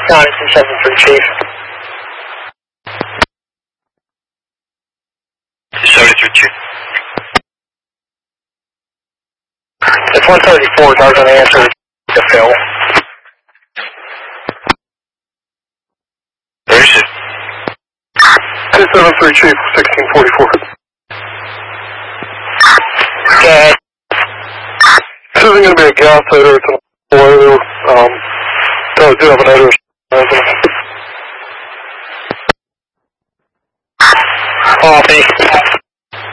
County 273, Chief. 273, Chief. It's 134, dark on the answer to Phil. Where is it? 273, Chief, 1644. Okay. This isn't going to be a gas odor, it's an odor. I do have an odor. Copy.